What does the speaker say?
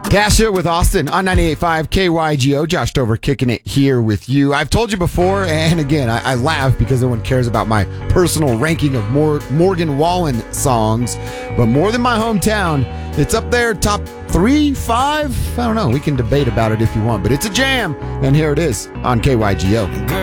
Gasha with Austin on 98.5 KYGO. Josh Dover kicking it here with you. I've told you before, and again, I laugh because no one cares about my personal ranking of Morgan Wallen songs. But More Than My Hometown, it's up there, top 3, 5? I don't know. We can debate about it if you want, but it's a jam. And here it is on KYGO.